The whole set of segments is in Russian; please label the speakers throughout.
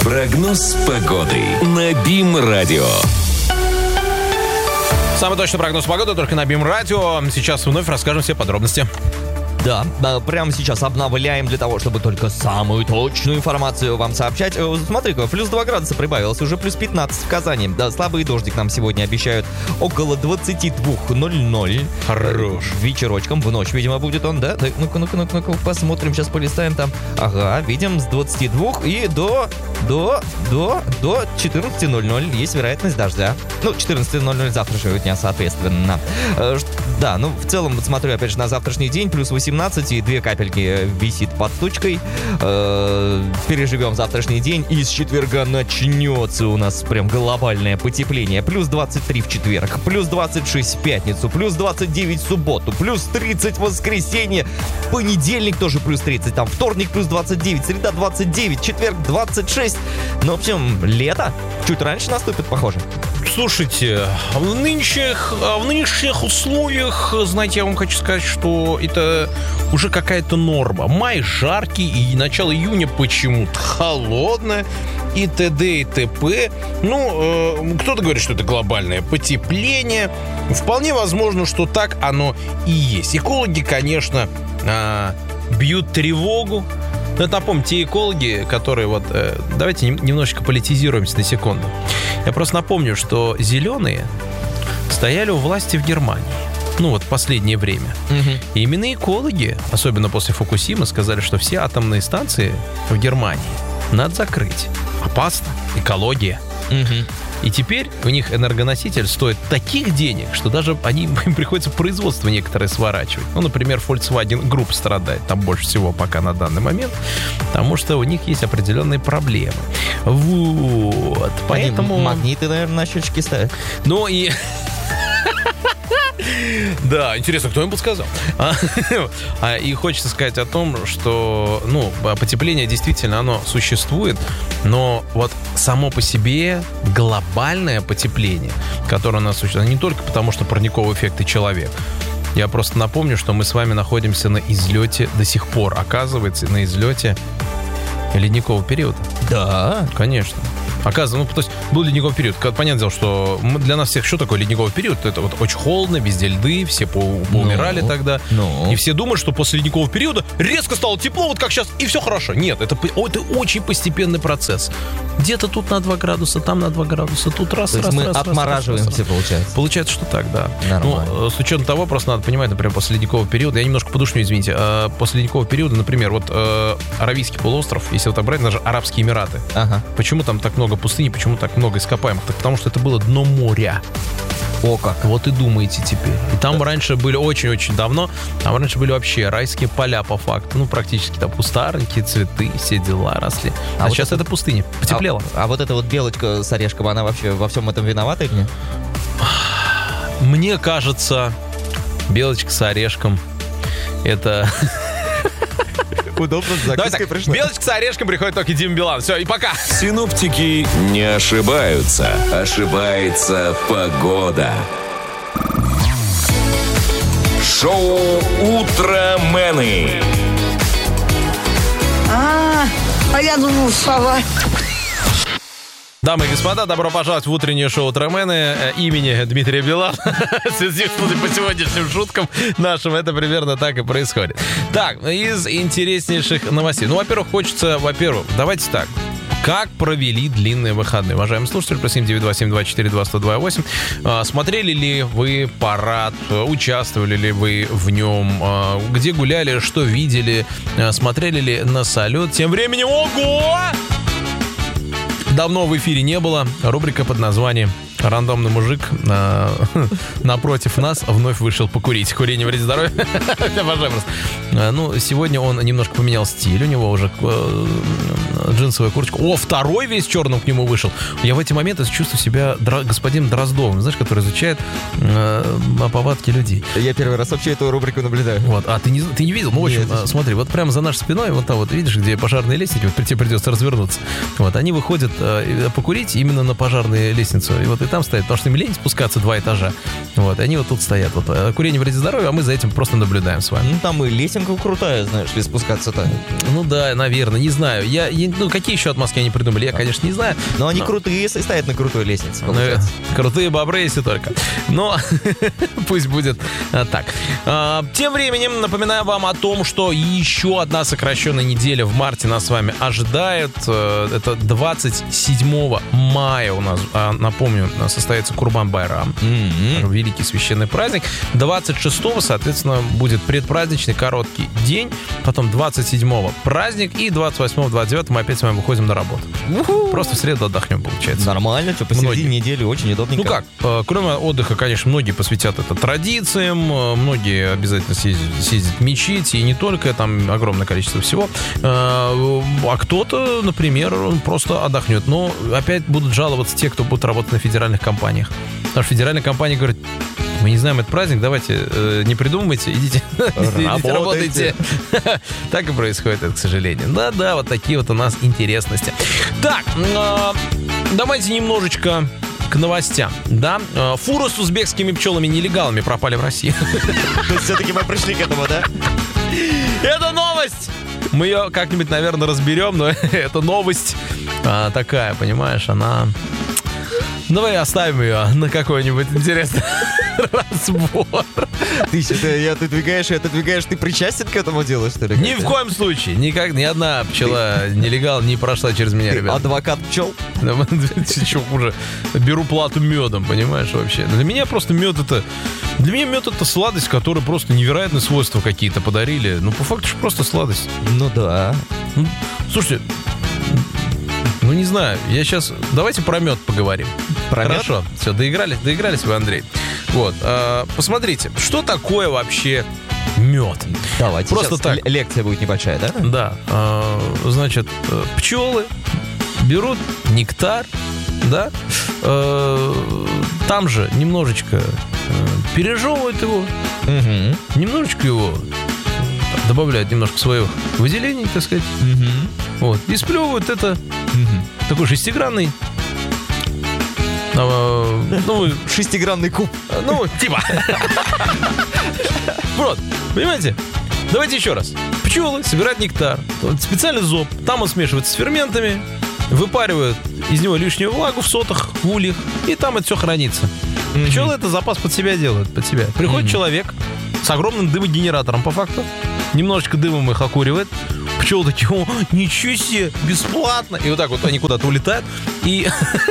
Speaker 1: Прогноз погоды на БИМ-радио.
Speaker 2: Самый точный прогноз погоды только на БИМ-радио. Сейчас вновь расскажем все подробности.
Speaker 3: Да, прямо сейчас обновляем для того, чтобы только самую точную информацию вам сообщать. Смотри-ка, плюс 2 градуса прибавилось, уже плюс 15 в Казани. Да, слабый дождик нам сегодня обещают около 22:00.
Speaker 2: Хорош.
Speaker 3: Вечерочком, в ночь, видимо, будет он, да? Ну-ка, посмотрим, сейчас полистаем там. Ага, видим, с 22 и до 14:00 есть вероятность дождя. Ну, 14:00 завтрашнего дня, соответственно. Да, ну, в целом, смотрю, опять же, на завтрашний день, плюс 18 и 2 капельки висит под тучкой. Переживем завтрашний день, и с четверга начнется у нас прям глобальное потепление. Плюс 23 в четверг, плюс 26 в пятницу, плюс 29 в субботу, плюс 30 в воскресенье, понедельник тоже плюс 30, там вторник плюс 29, среда 29, четверг 26. Ну, в общем, лето чуть раньше наступит, похоже.
Speaker 2: Слушайте, в нынешних условиях, знаете, я вам хочу сказать, что это уже какая-то норма. Май жаркий, и начало июня почему-то холодное, и т.д. и т.п. Ну, кто-то говорит, что это глобальное потепление. Вполне возможно, что так оно и есть. Экологи, конечно, бьют тревогу. Но это, напомню, те экологи, которые вот... давайте немножечко политизируемся на секунду. Я просто напомню, что зеленые стояли у власти в Германии. Ну вот, последнее время. И именно экологи, особенно после Фукусимы, сказали, что все атомные станции в Германии надо закрыть. Опасно. Экология. И теперь у них энергоноситель стоит таких денег, что даже им приходится производство некоторые сворачивать. Ну, например, Volkswagen Group страдает там больше всего пока на данный момент, потому что у них есть определенные проблемы. Вот. Поэтому...
Speaker 3: Магниты, наверное, на счетчики ставят.
Speaker 2: Ну и... Да, интересно, кто им подсказал? И хочется сказать о том, что, ну, потепление действительно, оно существует, но вот само по себе глобальное потепление, которое у нас существует, не только потому, что парниковый эффект и человек. Я просто напомню, что мы с вами находимся на излете до сих пор, оказывается, на излете ледникового периода.
Speaker 3: Да,
Speaker 2: конечно. Оказывается, ну, то есть был ледниковый период. Понятное дело, что для нас всех что такое ледниковый период? Это вот очень холодно, везде льды, все поумирали тогда. И все думают, что после ледникового периода резко стало тепло, вот как сейчас, и все хорошо. Нет, это очень постепенный процесс. Где-то тут на 2 градуса, там на 2 градуса, тут раз.
Speaker 3: То есть мы отмораживаемся, получается.
Speaker 2: Получается, что так, да.
Speaker 3: Нормально.
Speaker 2: Ну, с учетом того, просто надо понимать, например, после ледникового периода, я немножко подушню, извините, после ледникового периода, например, вот Аравийский полуостров, если вот так брать, даже Арабские Эмираты.
Speaker 3: Ага.
Speaker 2: Почему там так много пустыни, почему так много ископаемых? Так потому что это было дно моря.
Speaker 3: О как.
Speaker 2: Вот и думаете теперь. И там раньше были очень-очень давно, там раньше были вообще райские поля по факту. Ну, практически там кустарники, цветы, все дела росли. А вот сейчас это пустыня. Потеплело.
Speaker 3: А вот эта вот белочка с орешком, она вообще во всем этом виновата или нет?
Speaker 2: Мне кажется, белочка с орешком это...
Speaker 3: Удобно, с закуской пришло.
Speaker 2: Белочка с орешком приходит только Дима Билан. Все, и пока.
Speaker 1: Синоптики не ошибаются. Ошибается погода. Шоу «Утромены».
Speaker 4: А я думал, сова.
Speaker 2: Дамы и господа, добро пожаловать в утреннее шоу «Утромены» имени Дмитрия Билана. По сегодняшним шуткам нашим это примерно так и происходит. Так, из интереснейших новостей. Ну, во-первых, давайте так. Как провели длинные выходные? Уважаемые слушатели, плюс 792-724-22-8. Смотрели ли вы парад? Участвовали ли вы в нем? Где гуляли? Что видели? Смотрели ли на салют? Тем временем, ого! Давно в эфире не было. Рубрика под названием «Рандомный мужик напротив нас вновь вышел покурить». Курение вредит здоровью. Ну, сегодня он немножко поменял стиль. У него уже джинсовая курточка. О, второй весь черным к нему вышел. Я в эти моменты чувствую себя господином Дроздовым, знаешь, который изучает повадки людей.
Speaker 3: Я первый раз вообще эту рубрику наблюдаю.
Speaker 2: Вот. А ты не видел? Ну, в общем, смотри, вот прямо за нашей спиной, вот там вот, видишь, где пожарные лестники, вот тебе придется развернуться. Вот, они выходят покурить именно на пожарные лестницу. И вот там стоят, потому что им лень спускаться 2 этажа. Вот, они вот тут стоят. Вот, курение вредит здоровью, а мы за этим просто наблюдаем с вами.
Speaker 3: Ну, там и лесенка крутая, знаешь, ли, спускаться-то.
Speaker 2: Ну да, наверное, не знаю. Ну, какие еще отмазки они придумали, я, конечно, не знаю.
Speaker 3: Но они крутые, если стоят на крутой лестнице, получается.
Speaker 2: Крутые бобры, если только. Но пусть будет так. Тем временем напоминаю вам о том, что еще одна сокращенная неделя в марте нас с вами ожидает. Это 27 мая у нас, напомню, состоится Курбан-Байрам. Великий священный праздник. 26-го, соответственно, будет предпраздничный короткий день. Потом 27-го праздник. И 28-го, 29-го мы опять с вами выходим на работу. Просто в среду отдохнем, получается.
Speaker 3: Нормально, что посередине недели очень удобненько.
Speaker 2: Ну как, кроме отдыха, конечно, многие посвятят это традициям, многие обязательно съездят в мечеть, и не только, там огромное количество всего. А кто-то, например, просто отдохнет. Но опять будут жаловаться те, кто будет работать на федеральных компаниях. Потому что федеральные компании говорят: мы не знаем этот праздник, давайте не придумывайте, идите работайте. Так и происходит это, к сожалению. Да-да, вот такие вот у нас интересности. Так, давайте немножечко к новостям, да? Фуры с узбекскими пчелами-нелегалами пропали в России.
Speaker 3: То есть все-таки мы пришли к этому, да?
Speaker 2: Это новость! Мы ее как-нибудь, наверное, разберем, но это новость такая, понимаешь, она... Давай оставим ее на какой-нибудь интересный разбор.
Speaker 3: Ты что-то отодвигаешь, ты причастен к этому делу, что ли?
Speaker 2: Ни в коем случае. Никак ни одна пчела нелегал не прошла через меня, ребят.
Speaker 3: Адвокат пчел?
Speaker 2: Что хуже? Беру плату медом, понимаешь, вообще. Для меня просто мед это... Для меня мед это сладость, которая просто невероятные свойства какие-то подарили. Ну, по факту, что просто сладость.
Speaker 3: Ну да.
Speaker 2: Слушайте, ну не знаю, я сейчас... Давайте про мед поговорим.
Speaker 3: Про мед?
Speaker 2: Хорошо, все, доигрались вы, Андрей. Вот, посмотрите, что такое вообще мед?
Speaker 3: Давайте,
Speaker 2: просто так.
Speaker 3: Лекция будет небольшая, да?
Speaker 2: Да, значит, пчелы берут нектар, да, там же немножечко пережевывают его, немножечко его добавляют немножко своих выделений, так сказать, вот, и сплевывают это такой шестигранный,
Speaker 3: шестигранный куб.
Speaker 2: Ну, типа. Вот, понимаете? Давайте еще раз. Пчелы собирают нектар. Специальный зоб. Там он смешивается с ферментами, выпаривают из него лишнюю влагу в сотах, в ульях, и там это все хранится. Пчелы это запас под себя делают, под себя. Приходит человек с огромным дымогенератором, по факту. Немножечко дымом их окуривает. Пчелы такие: о, ничего себе, бесплатно. И вот так вот они куда-то улетают. И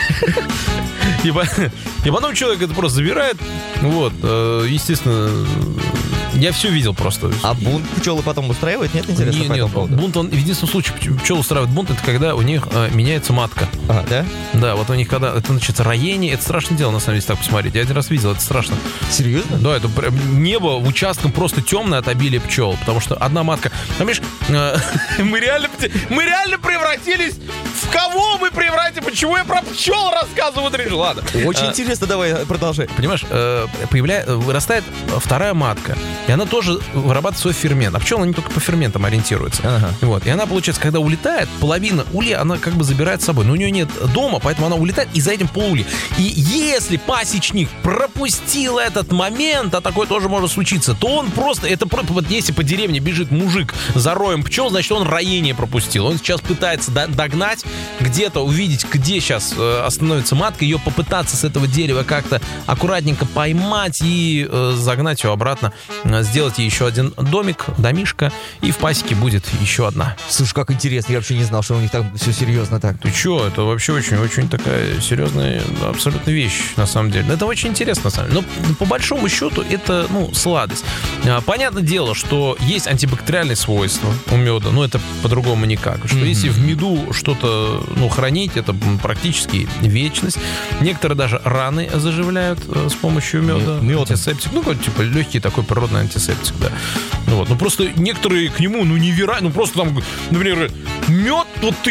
Speaker 2: потом человек это просто забирает. Вот, естественно, я все видел просто.
Speaker 3: А бунт пчелы потом устраивает? Нет, интересно, по этому поводу?
Speaker 2: Бунт, он в единственном случае пчелы устраивает бунт, это когда у них меняется матка.
Speaker 3: А, да?
Speaker 2: Да, вот у них когда это начинается роение, это страшное дело, на самом деле, так посмотреть. Я один раз видел, это страшно.
Speaker 3: Серьезно?
Speaker 2: Да, это прям небо в участком просто темное от обилия пчел, потому что одна матка... Понимаешь, мы реально превратились... В кого мы превратились? Почему я про пчел рассказываю? Ладно.
Speaker 3: Очень интересно, давай, продолжай.
Speaker 2: Понимаешь, вырастает вторая матка, и она тоже вырабатывает свой фермент. А пчелы, они только по ферментам ориентируются. Ага. Вот. И она, получается, когда улетает, половина улья она как бы забирает с собой. Но у нее нет дома, поэтому она улетает, и за этим полулья. И если пасечник пропустил этот момент, а такое тоже может случиться, то он просто... Вот если по деревне бежит мужик за роем пчел, значит, он роение пропустил. Он сейчас пытается догнать, где-то увидеть, где сейчас остановится матка, ее попытаться с этого дерева как-то аккуратненько поймать и загнать ее обратно, сделать ей еще один домишко, и в пасеке будет еще одна.
Speaker 3: Слушай, как интересно, я вообще не знал, что у них так все серьезно так.
Speaker 2: Ты че, это вообще очень-очень такая серьезная абсолютно вещь, на самом деле. Это очень интересно, на самом деле. Но по большому счету это, сладость. Понятное дело, что есть антибактериальные свойства у меда, но это по-другому никак. Что если в меду что-то хранить, это практически вечность. Некоторые даже раны заживляют с помощью меда. Антисептик. Типа легкий такой природный антисептик, да. Вот. Просто некоторые к нему, невероятно, просто там, например, мед, вот ты вот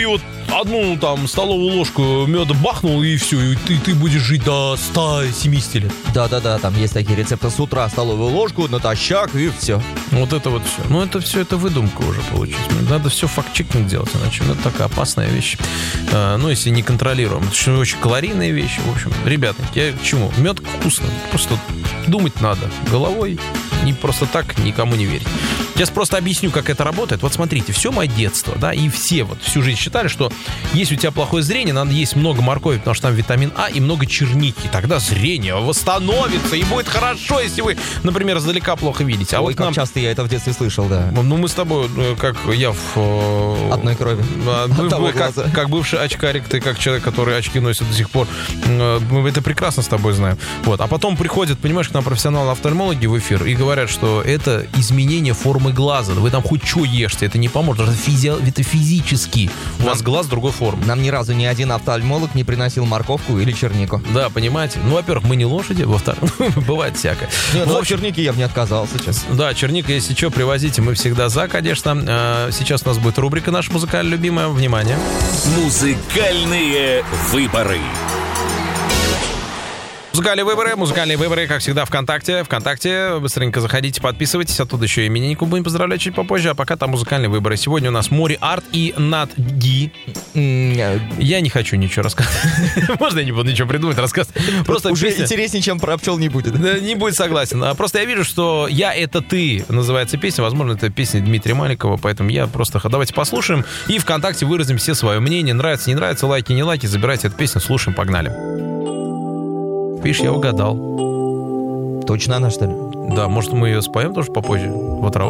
Speaker 2: одну там столовую ложку меда бахнул, и все, и ты будешь жить до 170 лет.
Speaker 3: Да-да-да, там есть такие рецепты: с утра столовую ложку, натощак, и все.
Speaker 2: Вот это вот все. Ну, это все, это выдумка уже получилась. Надо все факт-чекинг делать, иначе это такая опасная вещь. Ну, если не контролируем. Это же очень калорийные вещи. В общем, ребята, я к чему? Мед вкусный. Просто думать надо головой. Не просто так никому не верить. Сейчас просто объясню, как это работает. Вот смотрите, все мое детство, да, и все вот всю жизнь считали, что если у тебя плохое зрение, надо есть много моркови, потому что там витамин А и много черники. Тогда зрение восстановится, и будет хорошо, если вы, например, издалека плохо видите. А
Speaker 3: Ой,
Speaker 2: вот
Speaker 3: как часто я это в детстве слышал, да.
Speaker 2: Ну, мы с тобой, как я в...
Speaker 3: Одной крови.
Speaker 2: Как бывший очкарик, ты как человек, который очки носит до сих пор. Мы это прекрасно с тобой знаем. Вот. А потом приходят, понимаешь, к нам профессионалы-офтальмологи в эфир и говорят, что это изменение формы глаза. Вы там хоть что ешьте, это не поможет. Это физически. У вас глаз другой формы.
Speaker 3: Нам ни разу ни один офтальмолог не приносил морковку или чернику.
Speaker 2: Да, понимаете? Ну, во-первых, мы не лошади, во-вторых, бывает всякое.
Speaker 3: Ну, черники я бы не отказался сейчас.
Speaker 2: Да, черника, если что, привозите, мы всегда за, конечно. Сейчас у нас будет рубрика наша музыкальная любимая. Внимание.
Speaker 1: Музыкальные выборы.
Speaker 2: Музыкальные выборы, как всегда, ВКонтакте. Быстренько заходите, подписывайтесь. Оттуда еще и имениннику будем поздравлять чуть попозже. А пока там музыкальные выборы. Сегодня у нас Мори Арт и Нат Ди. Я не хочу ничего рассказывать. Можно я не буду ничего придумать, рассказывать? Просто
Speaker 3: уже
Speaker 2: песня...
Speaker 3: интереснее, чем про пчел не будет.
Speaker 2: Да, не будет, согласен. Просто я вижу, что «Я — это ты» называется песня. Возможно, это песня Дмитрия Маликова. Поэтому я просто... Давайте послушаем. И ВКонтакте выразим все свое мнение. Нравится, не нравится, лайки, не лайки. Забирайте эту песню, слушаем, погнали. Видишь, я угадал.
Speaker 3: Точно она, что ли?
Speaker 2: Да, может, мы ее споем тоже попозже? Вот